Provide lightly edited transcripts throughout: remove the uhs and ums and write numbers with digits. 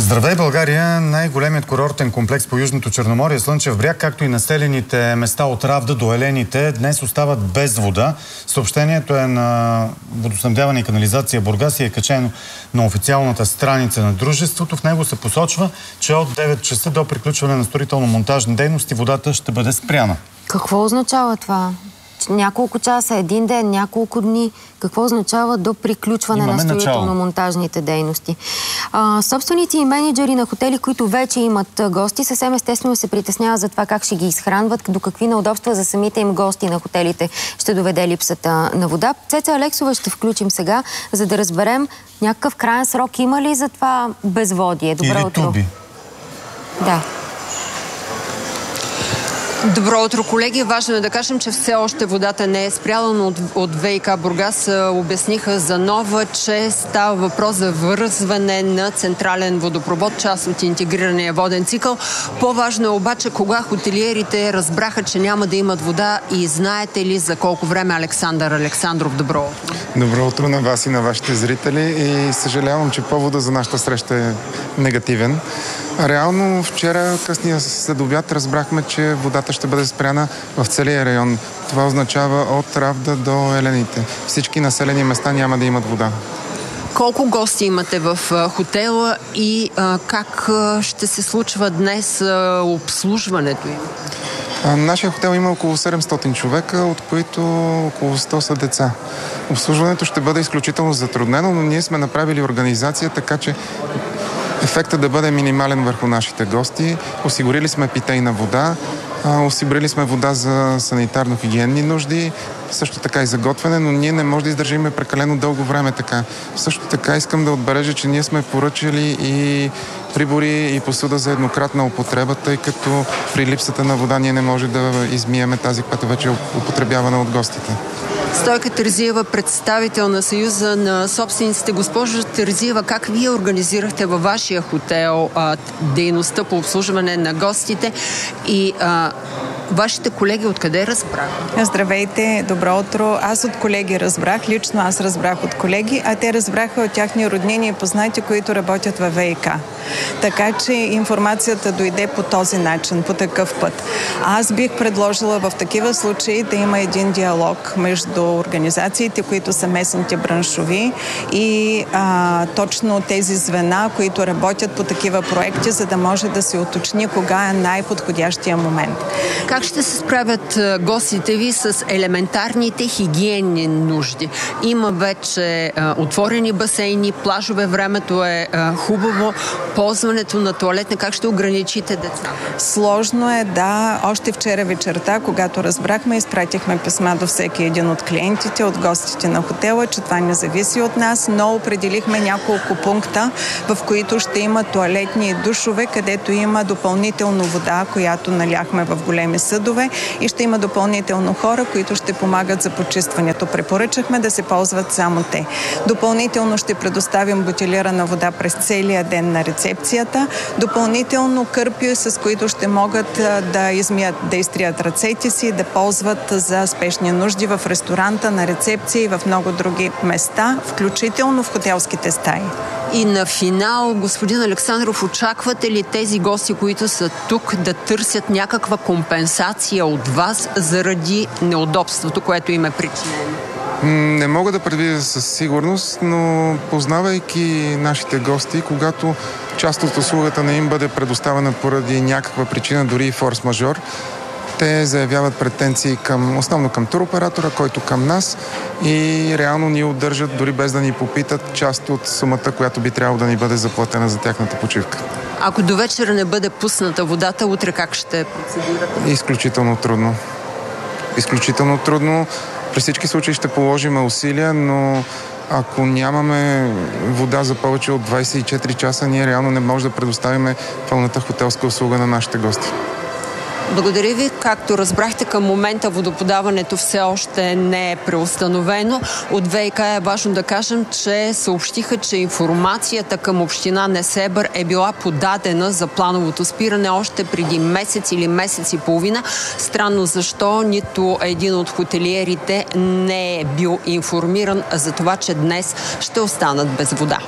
Здравей, България! Най-големият курортен комплекс по Южното Черноморие, Слънчев бряг, както и населените места от Равда до Елените, днес остават без вода. Съобщението е на Водоснабдяване и канализация Бургас и е качено на официалната страница на дружеството. В него се посочва, че от 9 часа до приключване на строително-монтажни дейности водата ще бъде спряна. Какво означава това? Няколко часа, един ден, няколко дни. Какво означава до приключване на строително-монтажните дейности? Собственици и менеджери на хотели, които вече имат гости, съвсем естествено се притесняват за това как ще ги изхранват, до какви неудобства за самите им гости на хотелите ще доведе липсата на вода. Цеца Алексова ще включим сега, за да разберем някакъв краен срок има ли за това безводие. Добро утро. Туби. Да. Добро утро, колеги. Важно е да кажем, че все още водата не е спряла, но от ВиК Бургас обясниха за нова, че става въпрос за връзване на централен водопровод, част от интегрирания воден цикъл. По-важно е обаче кога хотелиерите разбраха, че няма да имат вода и знаете ли за колко време? Александър Александров, добро утро. Добро утро на вас и на вашите зрители и съжалявам, че повода за нашата среща е негативен. Реално вчера късния следобед разбрахме, че водата ще бъде спряна в целия район. Това означава от Равда до Елените. Всички населени места няма да имат вода. Колко гости имате в хотела и как ще се случва днес обслужването им? Нашия хотел има около 700 човека, от които около 100 са деца. Обслужването ще бъде изключително затруднено, но ние сме направили организация, така че ефектът да бъде минимален върху нашите гости. Осигурили сме питейна вода, осигурили сме вода за санитарно-хигиенни нужди, също така и за готвене, но ние не можем да издържим прекалено дълго време така. Също така искам да отбележа, че ние сме поръчали и прибори и посуда за еднократна употреба, тъй като при липсата на вода ние не можем да измиеме тази, която вече е употребявана от гостите. Стойка Терзиева, представител на Съюза на собствениците. Госпожо Терзиева, как вие организирахте във вашия хотел дейността по обслужване на гостите и вашите колеги откъде разбраха? Здравейте, добро утро. Аз от колеги разбрах, лично аз разбрах от колеги, а те разбраха от тяхни роднини и познати, които работят във ВиК. Така че информацията дойде по този начин, по такъв път. Аз бих предложила в такива случаи да има един диалог между организациите, които са местните браншови и точно тези звена, които работят по такива проекти, за да може да се уточни кога е най-подходящия момент. Как ще се справят гостите ви с елементарните хигиенни нужди? Има вече отворени басейни, плажове, времето е хубаво, ползването на тоалетна, как ще ограничите деца? Сложно е, да. Още вчера вечерта, когато разбрахме, изпратихме писма до всеки един от клиентите, от гостите на хотела, че това не зависи от нас, но определихме няколко пункта, в които ще има тоалетни и душове, където има допълнително вода, която наляхме в големи съдове и ще има допълнително хора, които ще помагат за почистването. Препоръчахме да се ползват само те. Допълнително ще предоставим бутилирана вода през целия ден на рецепцията. Допълнително кърпи, с които ще могат да изтрият ръцете си, да ползват за спешни нужди в ресторанта, на рецепция и в много други места, включително в хотелските стаи. И на финал, господин Александров, очаквате ли тези гости, които са тук, да търсят някаква компенсация от вас заради неудобството, което им е причинено? Не мога да предвидя със сигурност, но познавайки нашите гости, когато част от услугата не им бъде предоставена поради някаква причина, дори и форс-мажор, те заявяват претенции основно към туроператора, който към нас и реално ни удържат, дори без да ни попитат, част от сумата, която би трябвало да ни бъде заплатена за тяхната почивка. Ако до вечера не бъде пусната водата, утре как ще процедирате? Изключително трудно. Изключително трудно. При всички случаи ще положим усилия, но ако нямаме вода за повече от 24 часа, ние реално не можем да предоставим пълната хотелска услуга на нашите гости. Благодаря ви. Както разбрахте, към момента водоподаването все още не е преустановено. От ВиК е важно да кажем, че съобщиха, че информацията към община Несебър е била подадена за плановото спиране още преди месец или месец и половина. Странно защо нито един от хотелиерите не е бил информиран за това, че днес ще останат без вода.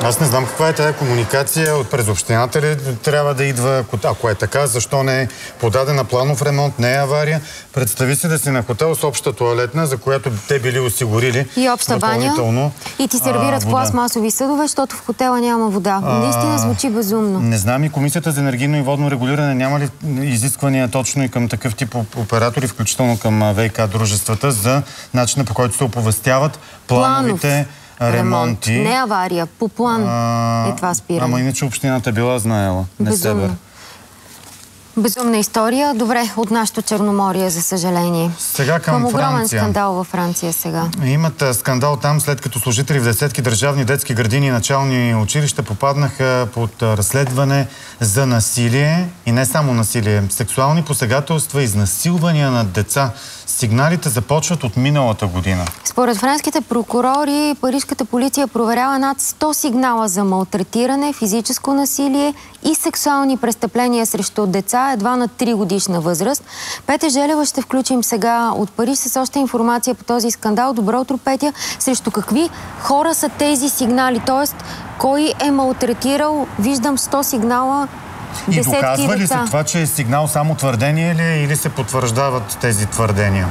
Аз не знам каква е тази комуникация през общината ли трябва да идва, ако е така, защо не е подадена планов ремонт, не е авария. Представи си да си на хотел с обща тоалетна, за която те били осигурили и обща баня, и ти сервират пластмасови съдове, защото в хотела няма вода. Наистина звучи безумно. Не знам и Комисията за енергийно и водно регулиране няма ли изисквания точно и към такъв тип оператори, включително към ВиК дружествата, за начина, по който се оповестяват плановите ремонти. Не авария, по план е това спиране. Ама иначе общината била знаела. Не се Безумна история. Добре, от нашото Черноморие, за съжаление. Сега към огромен Франция. скандал във Франция сега. Имат скандал там, след като служители в десетки държавни детски градини и начални училища попаднаха под разследване за насилие и не само насилие, сексуални посегателства, изнасилвания над деца. Сигналите започват от миналата година. Според френските прокурори, парижката полиция проверява над 100 сигнала за малтретиране, физическо насилие и сексуални престъпления срещу деца едва на 3-годишна възраст. Петя Желева ще включим сега от Париж с още информация по този скандал. Добро утро, Петя. Срещу какви хора са тези сигнали? Тоест, кой е малтретирал? Виждам 100 сигнала. И доказва ли се това, че е сигнал само твърдение ли е, или се потвърждават тези твърдения?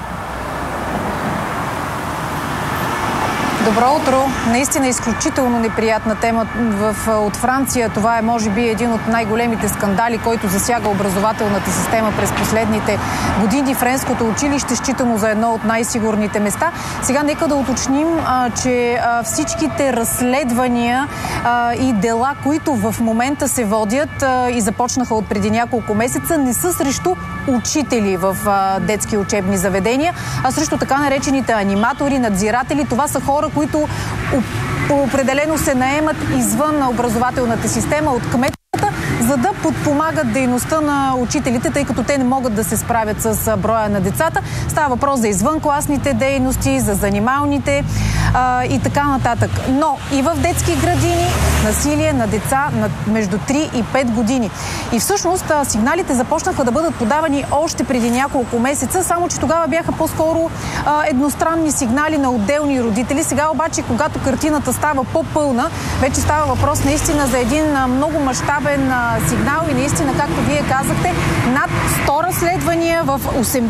Добро утро! Наистина изключително неприятна тема от Франция. Това е, може би, един от най-големите скандали, който засяга образователната система през последните години. Френското училище, считано за едно от най-сигурните места. Сега нека да уточним, че всичките разследвания и дела, които в момента се водят и започнаха от преди няколко месеца, не са срещу учители в детски учебни заведения, а срещу така наречените аниматори, надзиратели. Това са хора, които определено се наемат извън образователната система от кметовете, за да подпомагат дейността на учителите, тъй като те не могат да се справят с броя на децата. Става въпрос за извънкласните дейности, за занималните и така нататък. Но и в детски градини насилие на деца между 3 и 5 години. И всъщност сигналите започнаха да бъдат подавани още преди няколко месеца, само че тогава бяха по-скоро едностранни сигнали на отделни родители. Сега обаче, когато картината става по-пълна, вече става въпрос наистина за един много мащабен сигнал и наистина, както вие казахте, над 100 разследвания в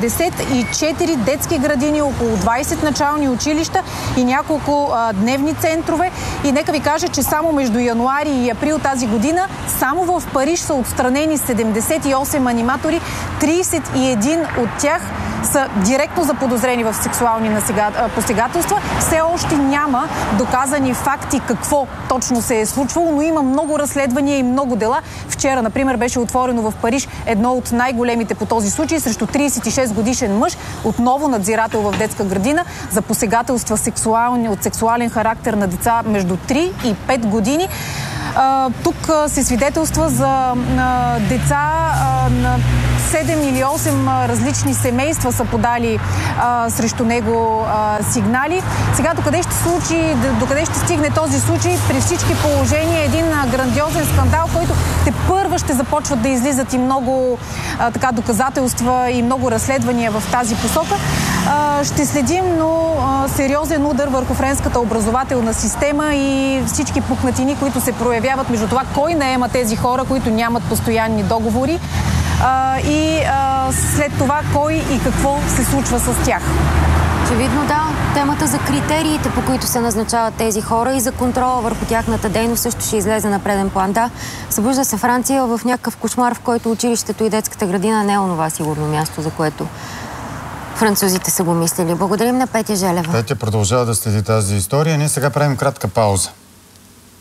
84 детски градини, около 20 начални училища и няколко дневни центрове. И нека ви кажа, че само между януари и април тази година само в Париж са отстранени 78 аниматори, 31 от тях са директно заподозрени в сексуални посегателства. Все още няма доказани факти какво точно се е случвало, но има много разследвания и много дела. Вчера, например, беше отворено в Париж едно от най-големите по този случай срещу 36 годишен мъж, отново надзирател в детска градина, за посегателства от сексуален характер на деца между 3 и 5 години. Тук се свидетелства за деца на 7 или 8 различни семейства са подали срещу него сигнали. Сега докъде ще стигне този случай? При всички положения един грандиозен скандал, който тепърва ще започват да излизат и много доказателства и много разследвания в тази посока. Ще следим, но сериозен удар върху френската образователна система и всички пукнатини, които се проявяват между това кой наема тези хора, които нямат постоянни договори и след това кой и какво се случва с тях. Очевидно, да. Темата за критериите, по които се назначават тези хора и за контрола върху тяхната дейност също ще излезе на преден план. Да, събужда се Франция в някакъв кошмар, в който училището и детската градина не е онова сигурно място, за което французите са го мислили. Благодарим на Петя Желева. Петя продължава да следи тази история. Ние сега правим кратка пауза.